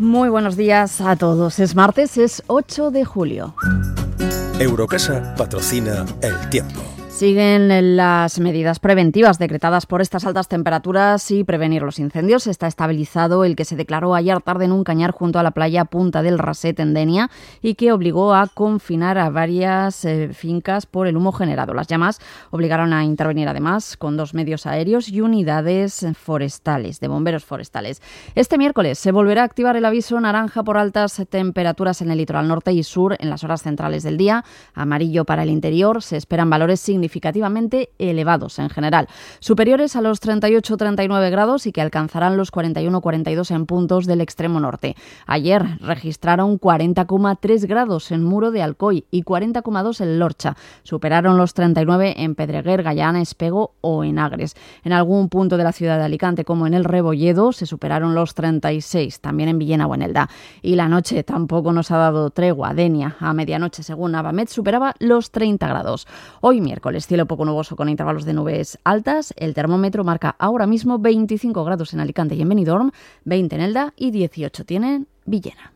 Muy buenos días a todos. Es martes, es 8 de julio. Eurocasa patrocina El Tiempo. Siguen las medidas preventivas decretadas por estas altas temperaturas y prevenir los incendios. Está estabilizado el que se declaró ayer tarde en un cañar junto a la playa Punta del Raset en Denia y que obligó a confinar a varias fincas por el humo generado. Las llamas obligaron a intervenir además con 2 medios aéreos y unidades forestales, de bomberos forestales. Este miércoles se volverá a activar el aviso naranja por altas temperaturas en el litoral norte y sur en las horas centrales del día. Amarillo para el interior. Se esperan valores significativamente elevados en general, superiores a los 38-39 grados y que alcanzarán los 41-42 en puntos del extremo norte. Ayer registraron 40,3 grados en Muro de Alcoy y 40,2 en Lorcha. Superaron los 39 en Pedreguer, Gallana, Espego o en Agres. En algún punto de la ciudad de Alicante, como en el Rebolledo, se superaron los 36, también en Villena o en Elda. Y la noche tampoco nos ha dado tregua. Denia, a medianoche, según Navamet, superaba los 30 grados. Hoy miércoles, cielo poco nuboso con intervalos de nubes altas. El termómetro marca ahora mismo 25 grados en Alicante y en Benidorm, 20 en Elda y 18 tienen Villena.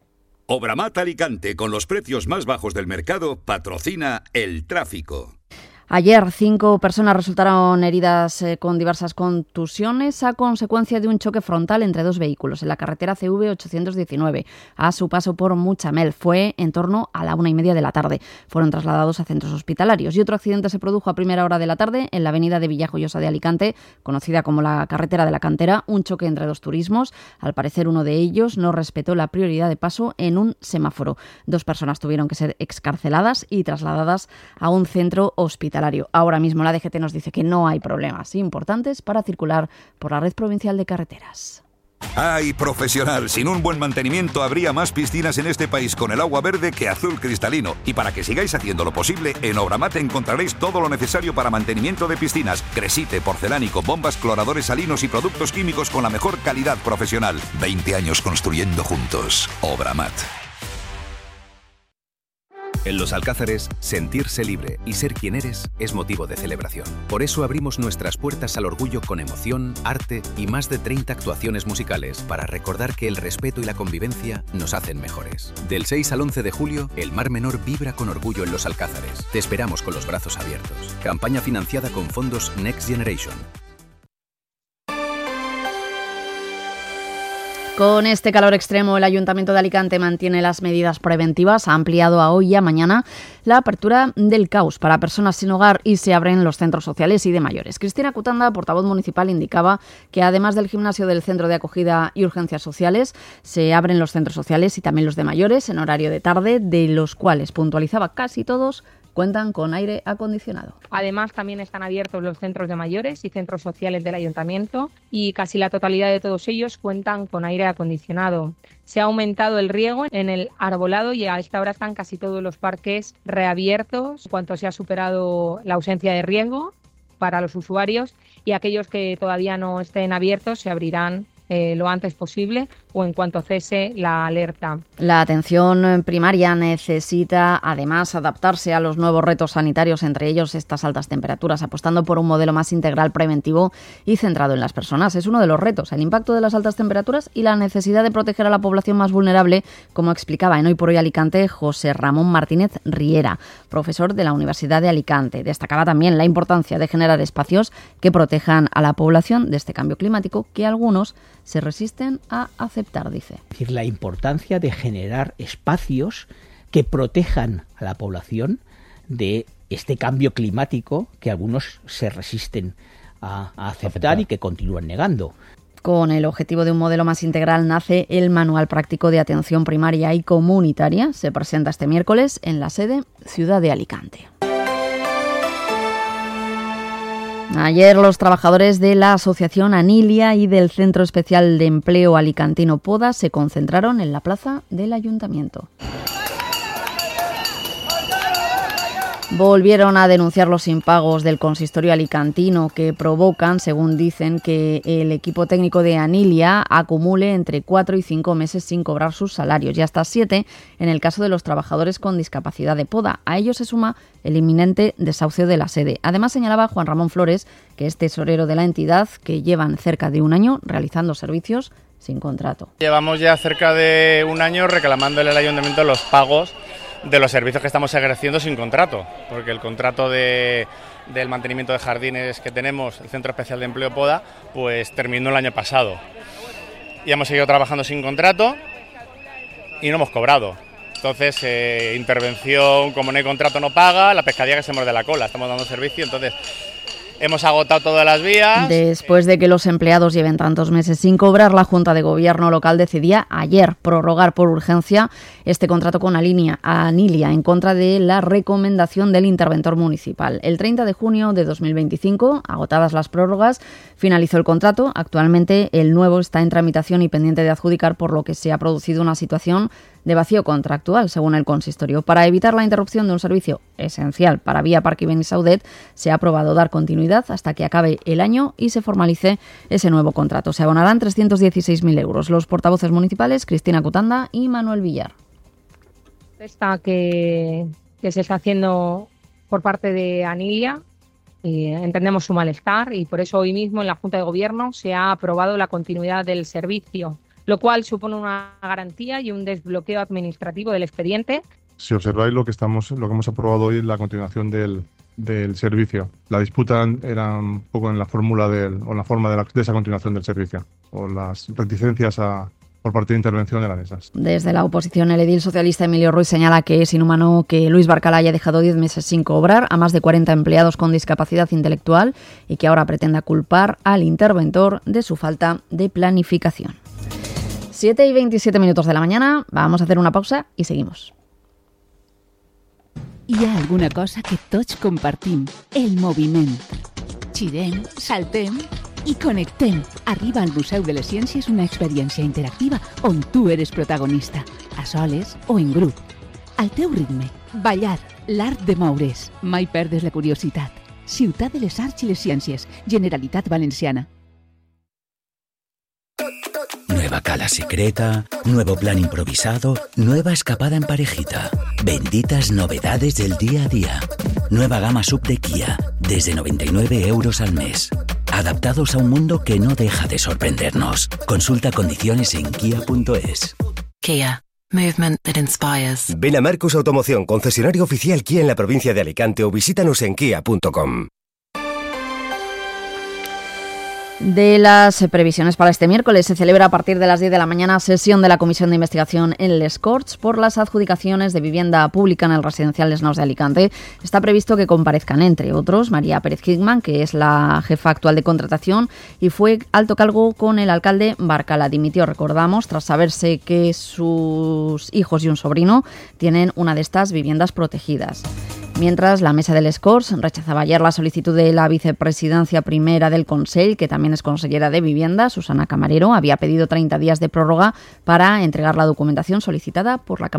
Obramat Alicante, con los precios más bajos del mercado, patrocina el tráfico. Ayer 5 personas resultaron heridas con diversas contusiones a consecuencia de un choque frontal entre 2 vehículos en la carretera CV 819 a su paso por Muchamel. Fue en torno a la 1:30 de la tarde. Fueron trasladados a centros hospitalarios. Y otro accidente se produjo a primera hora de la tarde en la avenida de Villajoyosa de Alicante, conocida como la carretera de la Cantera, un choque entre 2 turismos. Al parecer uno de ellos no respetó la prioridad de paso en un semáforo. 2 personas tuvieron que ser excarceladas y trasladadas a un centro hospitalario. Ahora mismo la DGT nos dice que no hay problemas importantes para circular por la red provincial de carreteras. ¡Ay, profesional! Sin un buen mantenimiento habría más piscinas en este país con el agua verde que azul cristalino. Y para que sigáis haciendo lo posible, en Obramat encontraréis todo lo necesario para mantenimiento de piscinas. Cresite, porcelánico, bombas, cloradores salinos y productos químicos con la mejor calidad profesional. 20 años construyendo juntos. Obramat. En Los Alcázares, sentirse libre y ser quien eres es motivo de celebración. Por eso abrimos nuestras puertas al orgullo con emoción, arte y más de 30 actuaciones musicales para recordar que el respeto y la convivencia nos hacen mejores. Del 6 al 11 de julio, el Mar Menor vibra con orgullo en Los Alcázares. Te esperamos con los brazos abiertos. Campaña financiada con fondos Next Generation. Con este calor extremo, el Ayuntamiento de Alicante mantiene las medidas preventivas. Ha ampliado a hoy y a mañana la apertura del CAUS para personas sin hogar y se abren los centros sociales y de mayores. Cristina Cutanda, portavoz municipal, indicaba que además del gimnasio del Centro de Acogida y Urgencias Sociales, se abren los centros sociales y también los de mayores en horario de tarde, de los cuales puntualizaba casi todos cuentan con aire acondicionado. Además, también están abiertos los centros de mayores y centros sociales del Ayuntamiento y casi la totalidad de todos ellos cuentan con aire acondicionado. Se ha aumentado el riego en el arbolado y a esta hora están casi todos los parques reabiertos en cuanto se ha superado la ausencia de riego para los usuarios, y aquellos que todavía no estén abiertos se abrirán lo antes posible o en cuanto cese la alerta. La atención primaria necesita además adaptarse a los nuevos retos sanitarios, entre ellos estas altas temperaturas, apostando por un modelo más integral, preventivo y centrado en las personas. Es uno de los retos, el impacto de las altas temperaturas y la necesidad de proteger a la población más vulnerable, como explicaba en Hoy por Hoy Alicante José Ramón Martínez Riera, profesor de la Universidad de Alicante. Destacaba también la importancia de generar espacios que protejan a la población de este cambio climático que algunos se resisten a aceptar, dice. Es decir, la importancia de generar espacios que protejan a la población de este cambio climático que algunos se resisten a aceptar y que continúan negando. Con el objetivo de un modelo más integral nace el Manual Práctico de Atención Primaria y Comunitaria. Se presenta este miércoles en la sede Ciudad de Alicante. Ayer los trabajadores de la Asociación Anilia y del Centro Especial de Empleo Alicantino Poda se concentraron en la plaza del Ayuntamiento. Volvieron a denunciar los impagos del consistorio alicantino que provocan, según dicen, que el equipo técnico de Anilia acumule entre 4 y 5 meses sin cobrar sus salarios y hasta 7 en el caso de los trabajadores con discapacidad de poda. A ello se suma el inminente desahucio de la sede. Además, señalaba Juan Ramón Flores, que es tesorero de la entidad, que llevan cerca de un año realizando servicios sin contrato. Llevamos ya cerca de un año reclamándole al ayuntamiento los pagos de los servicios que estamos ejerciendo sin contrato, porque el contrato del mantenimiento de jardines que tenemos, el Centro Especial de Empleo Poda, pues terminó el año pasado. Y hemos seguido trabajando sin contrato y no hemos cobrado. Entonces, intervención, como no hay contrato no paga, la pescadilla que se muerde la cola, estamos dando servicio, entonces hemos agotado todas las vías. Después de que los empleados lleven tantos meses sin cobrar, la Junta de Gobierno local decidía ayer prorrogar por urgencia este contrato con Anilia en contra de la recomendación del interventor municipal. El 30 de junio de 2025, agotadas las prórrogas, finalizó el contrato. Actualmente el nuevo está en tramitación y pendiente de adjudicar, por lo que se ha producido una situación de vacío contractual, según el consistorio. Para evitar la interrupción de un servicio esencial para Vía Parque y Benisaudet, se ha aprobado dar continuidad hasta que acabe el año y se formalice ese nuevo contrato. Se abonarán 316.000 euros. Los portavoces municipales, Cristina Cutanda y Manuel Villar. Esta que se está haciendo por parte de Anilia, entendemos su malestar y por eso hoy mismo en la Junta de Gobierno se ha aprobado la continuidad del servicio, lo cual supone una garantía y un desbloqueo administrativo del expediente. Si observáis lo que hemos aprobado hoy, la continuación del servicio. La disputa era un poco en la fórmula de esa continuación del servicio, o las reticencias por parte de intervención de las mesas. Desde la oposición, el edil socialista Emilio Ruiz señala que es inhumano que Luis Barcala haya dejado 10 meses sin cobrar a más de 40 empleados con discapacidad intelectual y que ahora pretenda culpar al interventor de su falta de planificación. 7:27 de la mañana, vamos a hacer una pausa i seguimos. Hi ha alguna cosa que tots compartim, el moviment. Xirem, saltem i connectem. Arriba al Museu de les Ciències una experiència interactiva on tu eres protagonista, a soles o en grup. Al teu ritme, ballar, l'art de moure's. Mai perdes la curiositat. Ciutat de les Arts i les Ciències, Generalitat Valenciana. Nueva cala secreta, nuevo plan improvisado, nueva escapada en parejita. Benditas novedades del día a día. Nueva gama sub de Kia, desde 99 euros al mes. Adaptados a un mundo que no deja de sorprendernos. Consulta condiciones en kia.es. Kia. Movement that inspires. Ven a Marcus Automoción, concesionario oficial Kia en la provincia de Alicante, o visítanos en kia.com. De las previsiones para este miércoles, se celebra a partir de las 10 de la mañana sesión de la Comisión de Investigación en Les Corts por las adjudicaciones de vivienda pública en el residencial Les Nous de Alicante. Está previsto que comparezcan, entre otros, María Pérez Hickman, que es la jefa actual de contratación y fue alto cargo con el alcalde Barcala. Dimitió, recordamos, tras saberse que sus hijos y un sobrino tienen una de estas viviendas protegidas. Mientras, la mesa de Les Corts rechazaba ayer la solicitud de la vicepresidencia primera del Consell, que también es consellera de Vivienda, Susana Camarero. Había pedido 30 días de prórroga para entregar la documentación solicitada por la